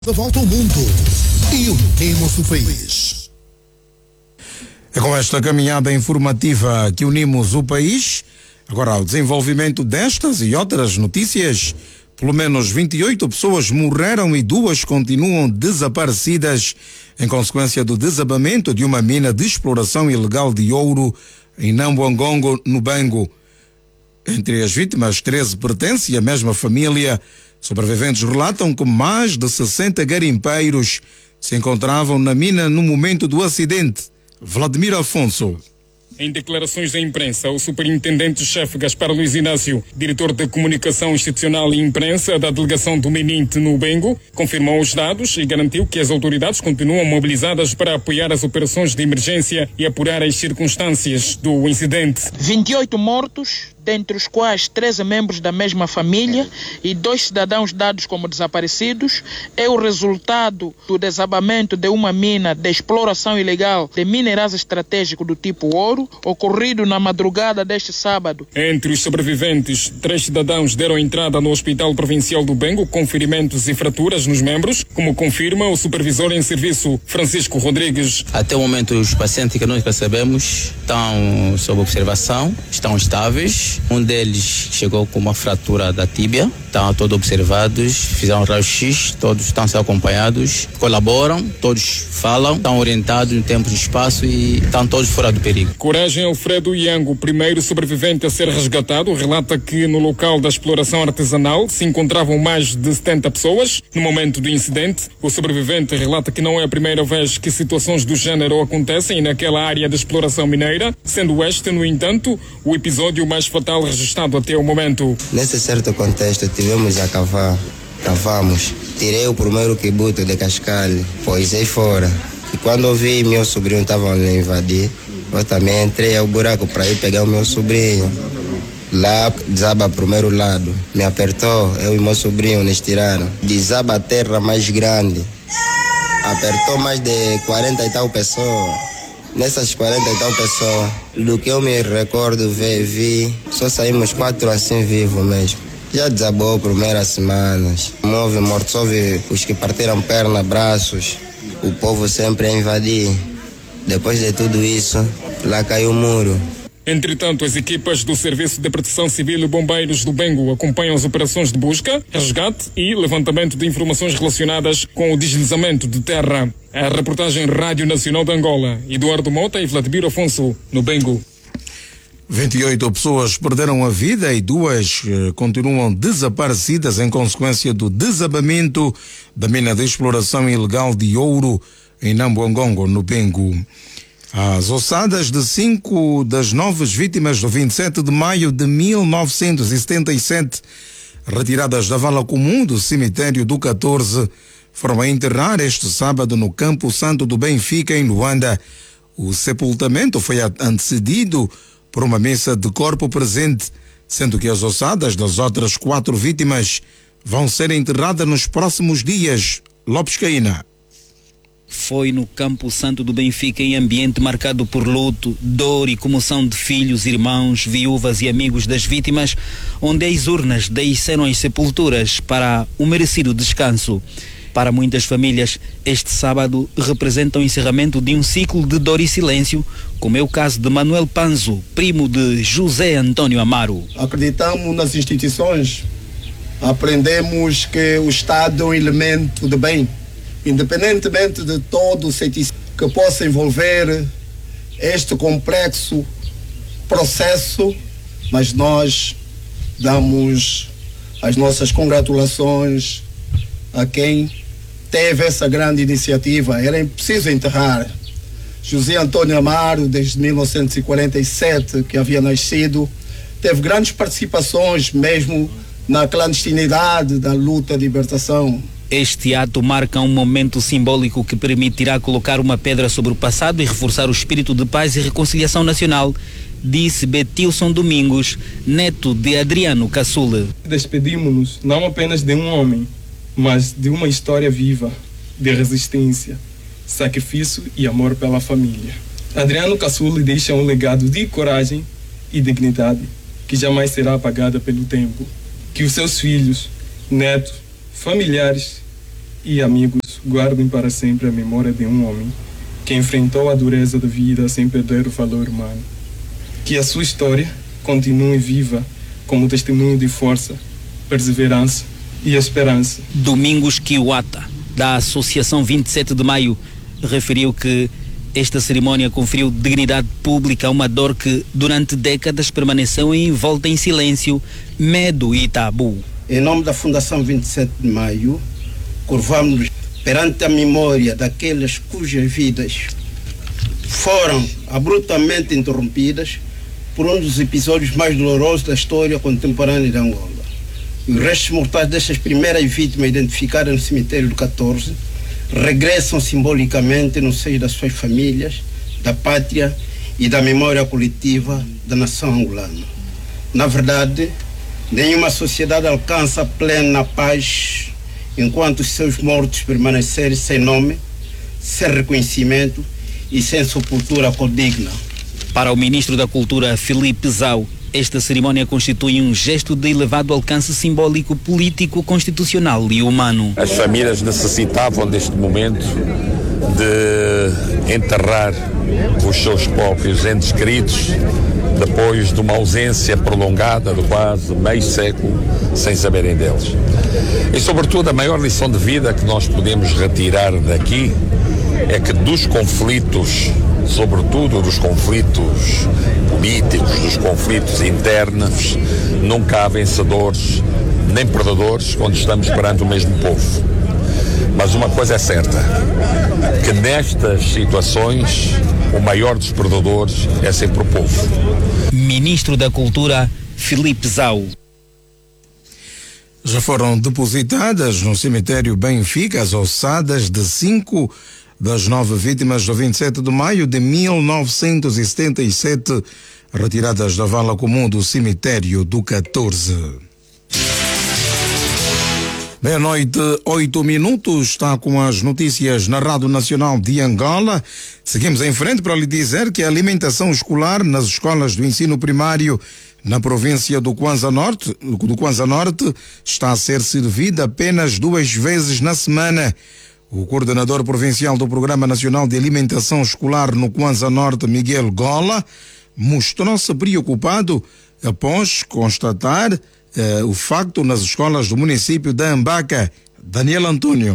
De volta ao mundo e unimos o país. É com esta caminhada informativa que unimos o país. Agora, ao desenvolvimento destas e outras notícias, pelo menos 28 pessoas morreram e 2 continuam desaparecidas em consequência do desabamento de uma mina de exploração ilegal de ouro em Nambuangongo, no Bengo. Entre as vítimas, 13 pertencem à mesma família. Sobreviventes relatam que mais de 60 garimpeiros se encontravam na mina no momento do acidente. Vladimir Afonso. Em declarações à imprensa, o superintendente-chefe Gaspar Luiz Inácio, diretor de comunicação institucional e imprensa da delegação do Meninte no Bengo, confirmou os dados e garantiu que as autoridades continuam mobilizadas para apoiar as operações de emergência e apurar as circunstâncias do incidente. 28 mortos, dentre os quais 13 membros da mesma família e 2 cidadãos dados como desaparecidos, é o resultado do desabamento de uma mina de exploração ilegal de minerais estratégicos do tipo ouro, ocorrido na madrugada deste sábado. Entre os sobreviventes, 3 cidadãos deram entrada no Hospital Provincial do Bengo com ferimentos e fraturas nos membros, como confirma o supervisor em serviço, Francisco Rodrigues. Até o momento, os pacientes que nós recebemos estão sob observação, estão estáveis. Um deles chegou com uma fratura da tíbia, estão todos observados, fizeram raio-x, todos estão sendo acompanhados, colaboram, todos falam, estão orientados no tempo e espaço e estão todos fora do perigo. Coragem Alfredo Iango, primeiro sobrevivente a ser resgatado, relata que no local da exploração artesanal se encontravam mais de 70 pessoas. No momento do incidente, o sobrevivente relata que não é a primeira vez que situações do género acontecem naquela área de exploração mineira, sendo este, no entanto, o episódio mais fatal registrado até o momento. Nesse certo contexto, tivemos a cavamos. Tirei o primeiro quibuto de cascalho, poisei fora. E quando eu vi meu sobrinho estava a invadir, eu também entrei ao buraco para ir pegar o meu sobrinho. Lá desaba o primeiro lado, me apertou, eu e meu sobrinho nos tiraram. Desaba a terra mais grande, apertou mais de 40 e tal pessoas. Nessas 40 e tal pessoas, do que eu me recordo, vi, só saímos 4 assim vivos mesmo. Já desabou primeiras semanas, não houve mortos, houve os que partiram perna, braços. O povo sempre a invadir. Depois de tudo isso, lá caiu o muro. Entretanto, as equipas do Serviço de Proteção Civil e Bombeiros do Bengo acompanham as operações de busca, resgate e levantamento de informações relacionadas com o deslizamento de terra. A reportagem Rádio Nacional de Angola, Eduardo Mota e Vladimir Afonso, no Bengo. 28 pessoas perderam a vida e 2 continuam desaparecidas em consequência do desabamento da mina de exploração ilegal de ouro em Nambuangongo, no Bengo. As ossadas de 5 das 9 vítimas do 27 de maio de 1977, retiradas da vala comum do cemitério do 14, foram a enterrar este sábado no Campo Santo do Benfica, em Luanda. O sepultamento foi antecedido por uma missa de corpo presente, sendo que as ossadas das outras 4 vítimas vão ser enterradas nos próximos dias. Lopes Caína. Foi no Campo Santo do Benfica, em ambiente marcado por luto, dor e comoção de filhos, irmãos, viúvas e amigos das vítimas, onde as urnas desceram as sepulturas para o merecido descanso. Para muitas famílias, este sábado representa o encerramento de um ciclo de dor e silêncio, como é o caso de Manuel Panzo, primo de José Antônio Amaro. Acreditamos nas instituições, aprendemos que o Estado é um elemento de bem, independentemente de todo o ceticismo que possa envolver este complexo processo, mas nós damos as nossas congratulações a quem teve essa grande iniciativa. Era preciso enterrar José Antônio Amaro, desde 1947, que havia nascido, teve grandes participações mesmo na clandestinidade da luta de libertação. Este ato marca um momento simbólico que permitirá colocar uma pedra sobre o passado e reforçar o espírito de paz e reconciliação nacional, disse Betilson Domingos, neto de Adriano Caçula. Despedimos-nos não apenas de um homem, mas de uma história viva, de resistência, sacrifício e amor pela família. Adriano Caçula deixa um legado de coragem e dignidade que jamais será apagada pelo tempo. Que os seus filhos, netos, familiares e amigos guardem para sempre a memória de um homem que enfrentou a dureza da vida sem perder o valor humano. Que a sua história continue viva como testemunho de força, perseverança e esperança. Domingos Kiwata, da Associação 27 de Maio, referiu que esta cerimônia conferiu dignidade pública a uma dor que durante décadas permaneceu envolta em silêncio, medo e tabu. Em nome da Fundação 27 de Maio, curvamos perante a memória daqueles cujas vidas foram abruptamente interrompidas por um dos episódios mais dolorosos da história contemporânea de Angola. Os restos mortais destas primeiras vítimas identificadas no cemitério do 14 regressam simbolicamente no seio das suas famílias, da pátria e da memória coletiva da nação angolana. Na verdade, nenhuma sociedade alcança plena paz enquanto os seus mortos permanecerem sem nome, sem reconhecimento e sem sepultura condigna. Para o ministro da Cultura, Filipe Zau, esta cerimônia constitui um gesto de elevado alcance simbólico, político, constitucional e humano. As famílias necessitavam deste momento de enterrar os seus próprios entes queridos depois de uma ausência prolongada de quase meio século sem saberem deles. E sobretudo a maior lição de vida que nós podemos retirar daqui é que dos conflitos, sobretudo dos conflitos políticos, dos conflitos internos, nunca há vencedores nem perdedores quando estamos perante o mesmo povo. Mas uma coisa é certa, que nestas situações o maior dos perdedores é sempre o povo. Ministro da Cultura, Filipe Zau. Já foram depositadas no cemitério Benfica as ossadas de 5 das 9 vítimas do 27 de maio de 1977, retiradas da vala comum do cemitério do 14. Meia-noite, 8 minutos, está com as notícias na Rádio Nacional de Angola. Seguimos em frente para lhe dizer que a alimentação escolar nas escolas do ensino primário na província do Kwanza Norte está a ser servida apenas 2 vezes na semana. O coordenador provincial do Programa Nacional de Alimentação Escolar no Kwanza Norte, Miguel Gola, mostrou-se preocupado após constatar o facto nas escolas do município de Ambaca. Daniel Antônio.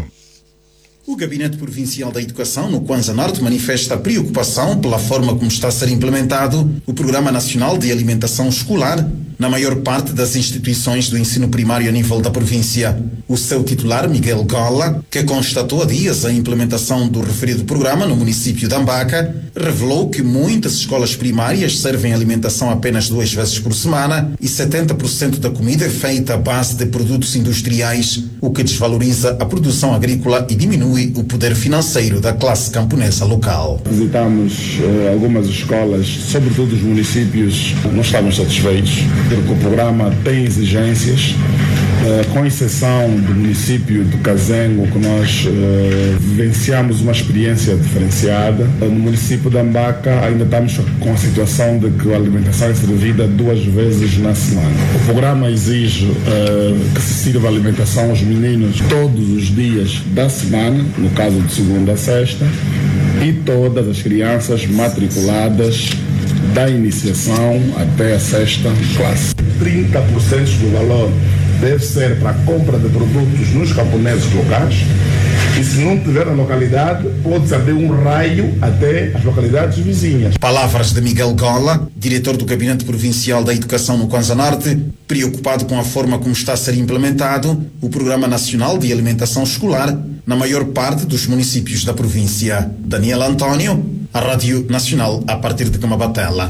O Gabinete Provincial da Educação no Kwanza Norte manifesta preocupação pela forma como está a ser implementado o Programa Nacional de Alimentação Escolar na maior parte das instituições do ensino primário a nível da província. O seu titular, Miguel Gola, que constatou há dias a implementação do referido programa no município de Ambaca, revelou que muitas escolas primárias servem alimentação apenas 2 vezes por semana e 70% da comida é feita à base de produtos industriais, o que desvaloriza a produção agrícola e diminui o poder financeiro da classe camponesa local. Visitamos algumas escolas, sobretudo os municípios, não estávamos satisfeitos, porque o programa tem exigências, com exceção do município do Cazengo, que nós vivenciamos uma experiência diferenciada. No município de Ambaca ainda estamos com a situação de que a alimentação é servida 2 vezes na semana. O programa exige que se sirva alimentação aos meninos todos os dias da semana, no caso de segunda a sexta, e todas as crianças matriculadas da iniciação até a 6ª classe. 30% do valor deve ser para a compra de produtos nos camponeses locais, e se não tiver na localidade, pode ser de um raio até as localidades vizinhas. Palavras de Miguel Gola, diretor do Gabinete Provincial da Educação no Kwanza Norte, preocupado com a forma como está a ser implementado o Programa Nacional de Alimentação Escolar na maior parte dos municípios da província. Daniel Antônio, a Rádio Nacional, a partir de Camabatela.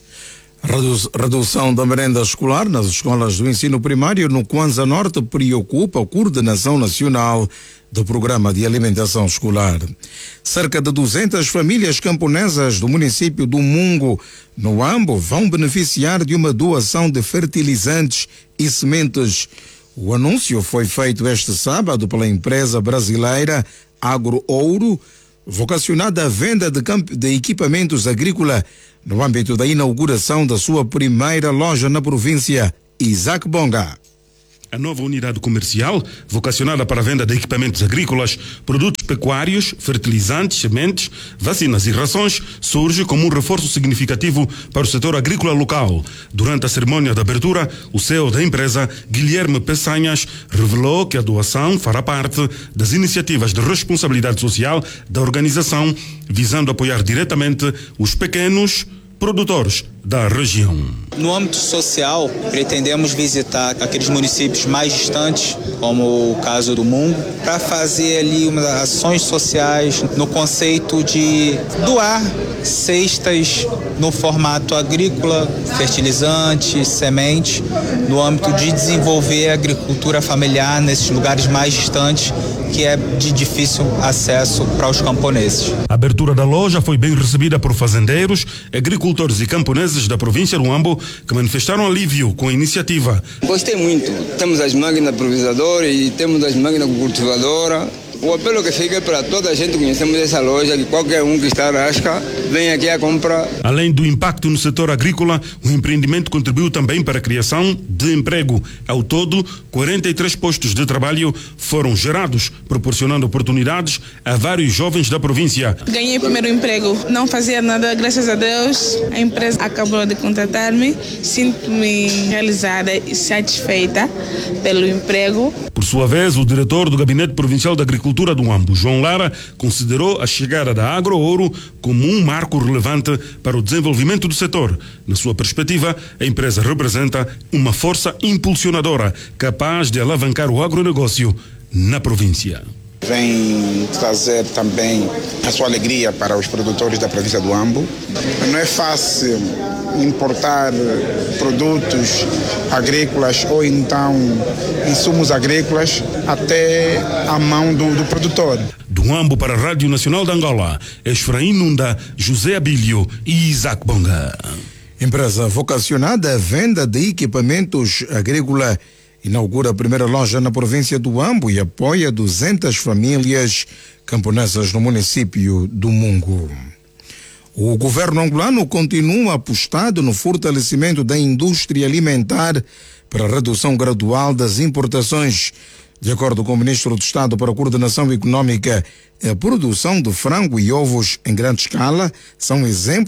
Redução da merenda escolar nas escolas do ensino primário no Kwanza Norte preocupa a Coordenação Nacional do Programa de Alimentação Escolar. Cerca de 200 famílias camponesas do município do Mungo, no Ambo, vão beneficiar de uma doação de fertilizantes e sementes. O anúncio foi feito este sábado pela empresa brasileira Agro Ouro, vocacionada à venda de equipamentos agrícolas no âmbito da inauguração da sua primeira loja na província. Isaac Bonga. A nova unidade comercial, vocacionada para a venda de equipamentos agrícolas, produtos pecuários, fertilizantes, sementes, vacinas e rações, surge como um reforço significativo para o setor agrícola local. Durante a cerimônia de abertura, o CEO da empresa, Guilherme Peçanhas, revelou que a doação fará parte das iniciativas de responsabilidade social da organização, visando apoiar diretamente os pequenos produtores da região. No âmbito social, pretendemos visitar aqueles municípios mais distantes, como o caso do Mungo, para fazer ali umas ações sociais no conceito de doar cestas no formato agrícola, fertilizante, semente, no âmbito de desenvolver a agricultura familiar nesses lugares mais distantes, que é de difícil acesso para os camponeses. A abertura da loja foi bem recebida por fazendeiros, agricultores e camponeses da província do Huambo, que manifestaram alívio com a iniciativa. Gostei muito. Temos as máquinas pulverizadoras e temos as máquinas cultivadoras. O apelo que fica é para toda a gente conhecermos essa loja, que qualquer um que está à rasca, vem aqui a comprar. Além do impacto no setor agrícola, o empreendimento contribuiu também para a criação de emprego. Ao todo, 43 postos de trabalho foram gerados, proporcionando oportunidades a vários jovens da província. Ganhei o primeiro emprego, não fazia nada, graças a Deus. A empresa acabou de contratar-me, sinto-me realizada e satisfeita pelo emprego. Por sua vez, o diretor do Gabinete Provincial da Agricultura do Huambo, João Lara, considerou a chegada da Agroouro como um marco relevante para o desenvolvimento do setor. Na sua perspectiva, a empresa representa uma força impulsionadora capaz de alavancar o agronegócio na província. Vem trazer também a sua alegria para os produtores da província do Huambo. Não é fácil importar produtos agrícolas ou então insumos agrícolas até a mão do produtor. Do Huambo para a Rádio Nacional de Angola, Efraim Nunda, José Abílio e Isaac Bonga. Empresa vocacionada à venda de equipamentos agrícolas inaugura a primeira loja na província do Huambo e apoia 200 famílias camponesas no município do Mungo. O governo angolano continua apostado no fortalecimento da indústria alimentar para a redução gradual das importações. De acordo com o ministro do Estado para a Coordenação Econômica, a produção de frango e ovos em grande escala são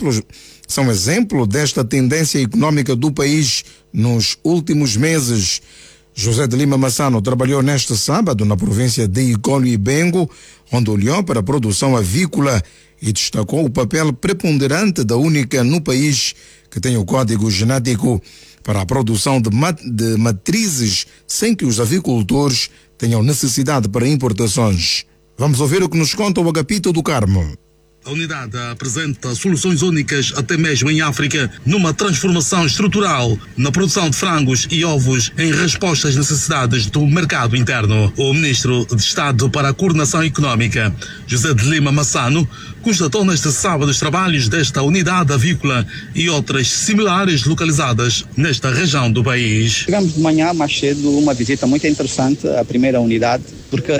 exemplo desta tendência econômica do país nos últimos meses. José de Lima Massano trabalhou neste sábado na província de Icolo e Bengo, onde olhou para a produção avícola e destacou o papel preponderante da única no país que tem o código genético para a produção de matrizes sem que os avicultores tenham necessidade para importações. Vamos ouvir o que nos conta o Agapito do Carmo. A unidade apresenta soluções únicas até mesmo em África, numa transformação estrutural na produção de frangos e ovos em resposta às necessidades do mercado interno. O ministro de Estado para a Coordenação Econômica, José de Lima Massano, constatou neste sábado os trabalhos desta unidade avícola e outras similares localizadas nesta região do país. Chegamos de manhã mais cedo, uma visita muito interessante à primeira unidade, porque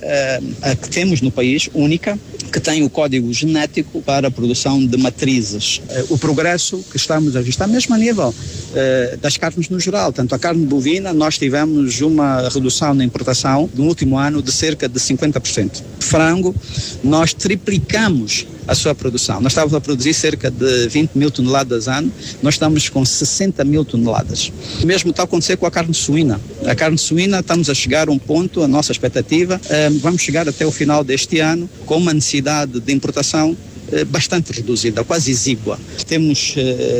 é a que temos no país, única, que tem o código genético para a produção de matrizes. O progresso que estamos a registrar, mesmo a nível das carnes no geral, tanto a carne bovina, nós tivemos uma redução na importação no último ano de cerca de 50%. Frango, nós triplicamos a sua produção. Nós estávamos a produzir cerca de 20 mil toneladas ano, nós estamos com 60 mil toneladas. O mesmo está a acontecer com a carne suína. A carne suína estamos a chegar a um ponto, a nossa expectativa, vamos chegar até o final deste ano com uma necessidade de importação bastante reduzida, quase exígua. Temos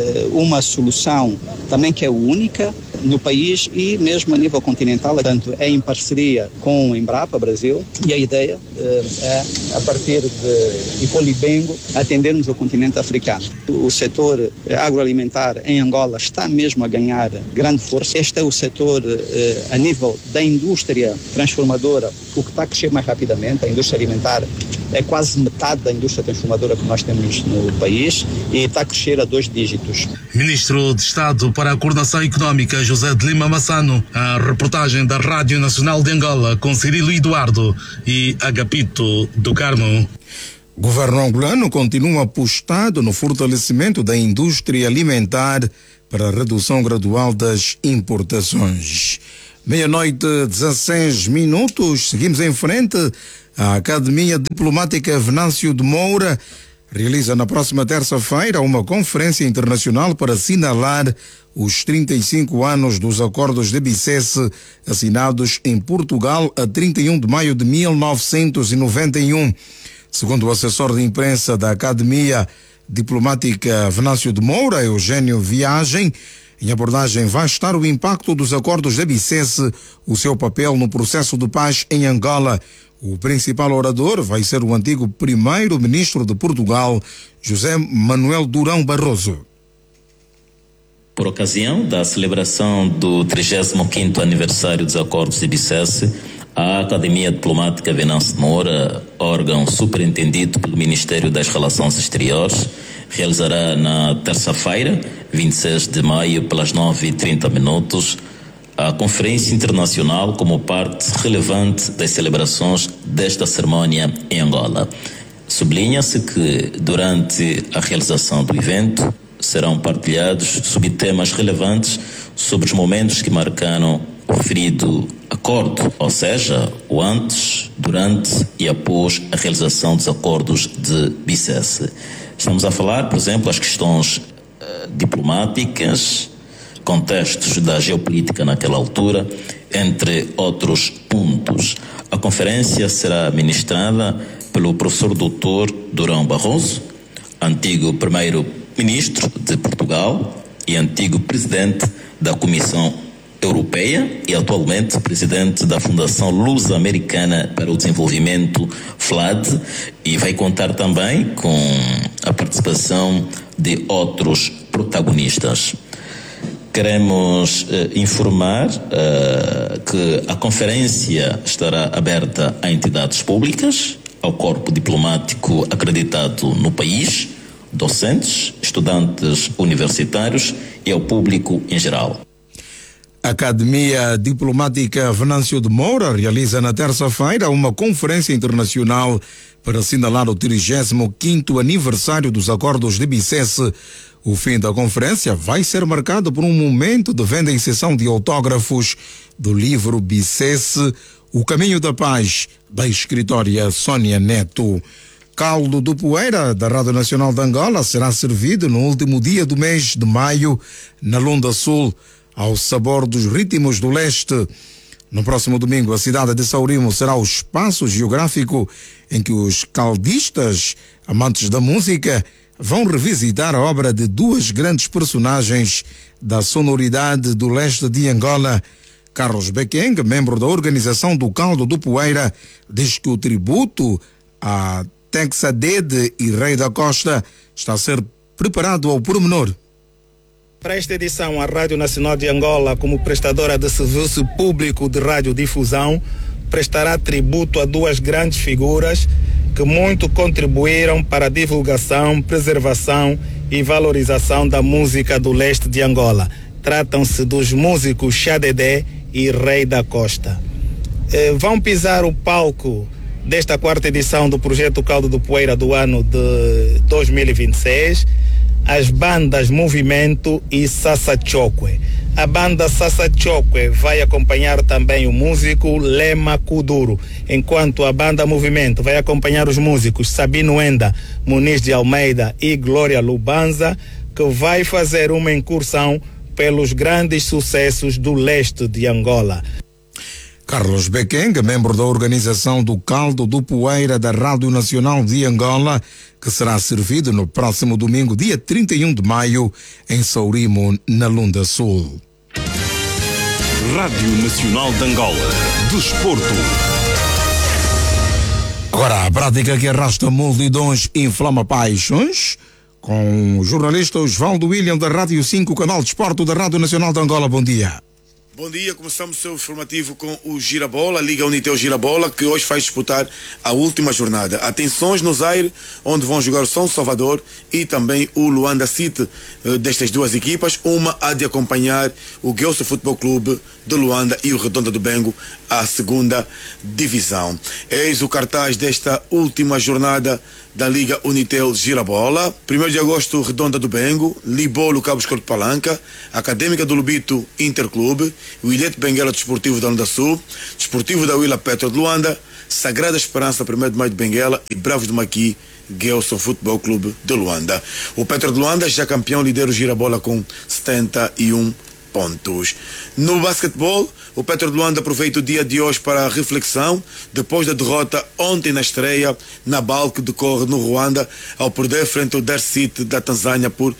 uma solução também que é única no país e mesmo a nível continental, portanto é em parceria com a Embrapa Brasil, e a ideia é, a partir de Icolo e Bengo, atendermos o continente africano. O setor agroalimentar em Angola está mesmo a ganhar grande força. Este é o setor a nível da indústria transformadora, o que está a crescer mais rapidamente. A indústria alimentar é quase metade da indústria transformadora que nós temos no país e está a crescer a 2 dígitos. Ministro de Estado para a Coordenação Econômica, José de Lima Massano, a reportagem da Rádio Nacional de Angola com Cirilo Eduardo e Agapito do Carmo. O governo angolano continua apostado no fortalecimento da indústria alimentar para a redução gradual das importações. Meia-noite, 16 minutos. Seguimos em frente. A Academia Diplomática Venâncio de Moura realiza na próxima terça-feira uma conferência internacional para assinalar os 35 anos dos acordos de Bicesse assinados em Portugal a 31 de maio de 1991. Segundo o assessor de imprensa da Academia Diplomática Venâncio de Moura, Eugênio Viagem, em abordagem vai estar o impacto dos acordos de Bicesse, o seu papel no processo de paz em Angola. O principal orador vai ser o antigo primeiro-ministro de Portugal, José Manuel Durão Barroso. Por ocasião da celebração do 35º aniversário dos acordos de Bicesse, a Academia Diplomática Venâncio de Moura, órgão superintendido pelo Ministério das Relações Exteriores, realizará na terça-feira, 26 de maio, pelas 9h30, a Conferência Internacional como parte relevante das celebrações desta cerimônia em Angola. Sublinha-se que, durante a realização do evento, serão partilhados subtemas relevantes sobre os momentos que marcaram o referido acordo, ou seja, o antes, durante e após a realização dos acordos de Bicesse. Estamos a falar, por exemplo, as questões diplomáticas, contextos da geopolítica naquela altura, entre outros pontos. A conferência será ministrada pelo professor Dr. Durão Barroso, antigo primeiro-ministro de Portugal e antigo presidente da Comissão Europeia e atualmente presidente da Fundação Luso-Americana para o Desenvolvimento, FLAD, e vai contar também com a participação de outros protagonistas. Queremos informar que a conferência estará aberta a entidades públicas, ao corpo diplomático acreditado no país, docentes, estudantes universitários e ao público em geral. A Academia Diplomática Venâncio de Moura realiza na terça-feira uma conferência internacional para assinalar o 35º aniversário dos acordos de Bicesse. O fim da conferência vai ser marcado por um momento de venda em sessão de autógrafos do livro Bicesse, O Caminho da Paz, da escritora Sônia Neto. Caldo do Poeira, da Rádio Nacional de Angola, será servido no último dia do mês de maio, na Lunda Sul, ao sabor dos ritmos do leste. No próximo domingo, a cidade de Saurimo será o espaço geográfico em que os caldistas, amantes da música, vão revisitar a obra de duas grandes personagens da sonoridade do leste de Angola. Carlos Bequeng, membro da organização do Caldo do Poeira, diz que o tributo a Texa Dede e Rei da Costa está a ser preparado ao pormenor. Para esta edição, a Rádio Nacional de Angola, como prestadora de serviço público de radiodifusão, prestará tributo a duas grandes figuras que muito contribuíram para a divulgação, preservação e valorização da música do leste de Angola. Tratam-se dos músicos Xadedé e Rei da Costa. Vão pisar o palco desta quarta edição do projeto Caldo do Poeira do ano de 2026, as bandas Movimento e Sassachokwe. A banda Sassachokwe vai acompanhar também o músico Lema Kuduro, enquanto a banda Movimento vai acompanhar os músicos Sabino Enda, Muniz de Almeida e Glória Lubanza, que vai fazer uma incursão pelos grandes sucessos do leste de Angola. Carlos Bequeng, membro da organização do Caldo do Poeira da Rádio Nacional de Angola, que será servido no próximo domingo, dia 31 de maio, em Saurimo, na Lunda Sul. Rádio Nacional de Angola. Desporto. Agora, a prática que arrasta multidões e inflama paixões, com o jornalista Osvaldo William da Rádio 5, canal de esporte da Rádio Nacional de Angola. Bom dia. Bom dia, começamos o seu informativo com o Girabola, a Liga Unitel Girabola, que hoje vai disputar a última jornada. Atenções no Zaire, onde vão jogar o São Salvador e também o Luanda City. Destas duas equipas, uma há de acompanhar o Gelso Futebol Clube de Luanda e o Redonda do Bengo, à segunda divisão. Eis o cartaz desta última jornada da Liga Unitel Girabola. 1º de agosto, Redonda do Bengo, Libolo Cabo Escuro de Palanca, Académica do Lubito Interclube, o Ilhete Benguela Desportivo da Luanda Sul, Desportivo da Huila Petro de Luanda, Sagrada Esperança 1º de Maio de Benguela e Bravos de Maqui Gelson Futebol Clube de Luanda. O Petro de Luanda, já campeão, lidera o Girabola com 71 pontos. No basquetebol, o Petro de Luanda aproveita o dia de hoje para a reflexão, depois da derrota ontem na estreia na BAL que decorre no Ruanda, ao perder frente ao Dar City da Tanzânia por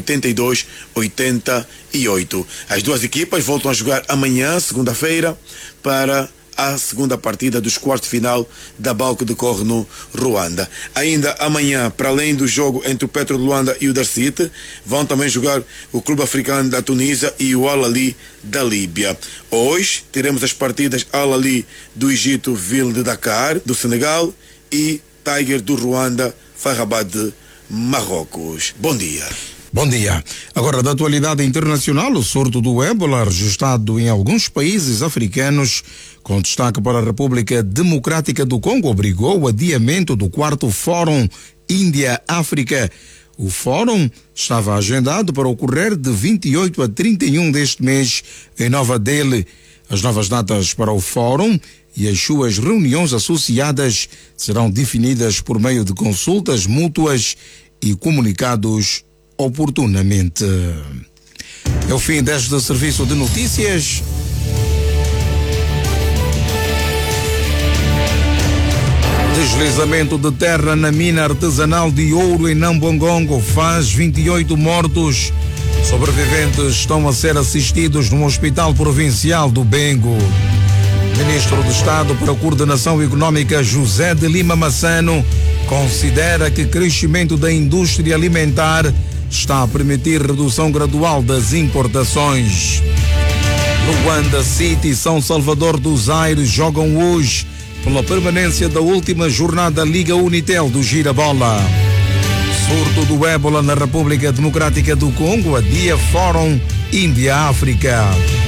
82-88. As duas equipas voltam a jogar amanhã, segunda-feira, para a segunda partida dos quartos de final da BAL que decorre no Ruanda. Ainda amanhã, para além do jogo entre o Petro de Luanda e o Dar City, vão também jogar o Clube Africano da Tunísia e o Al Ahly da Líbia. Hoje teremos as partidas Al Ahly do Egito, Ville de Dakar, do Senegal, e Tiger do Ruanda, Farrabat de Marrocos. Bom dia. Bom dia. Agora, da atualidade internacional, o surto do ébola registrado em alguns países africanos, com destaque para a República Democrática do Congo, obrigou o adiamento do 4º Fórum Índia-África. O fórum estava agendado para ocorrer de 28 a 31 deste mês em Nova Delhi. As novas datas para o fórum e as suas reuniões associadas serão definidas por meio de consultas mútuas e comunicados oportunamente. É o fim deste serviço de notícias. Deslizamento de terra na mina artesanal de ouro em Nambongongo faz 28 mortos. Sobreviventes estão a ser assistidos no Hospital Provincial do Bengo. Ministro do Estado para a Coordenação Econômica José de Lima Massano considera que o crescimento da indústria alimentar está a permitir redução gradual das importações. Luanda City e São Salvador dos Aires jogam hoje pela permanência da última jornada Liga Unitel do Girabola. Surto do ébola na República Democrática do Congo adia Fórum Índia-África.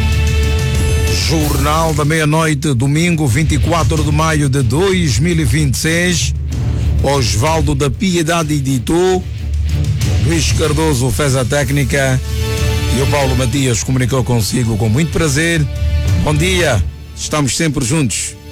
Jornal da Meia-Noite, domingo 24 de maio de 2026. Osvaldo da Piedade editou, Luís Cardoso fez a técnica e o Paulo Matias comunicou consigo com muito prazer. Bom dia, estamos sempre juntos.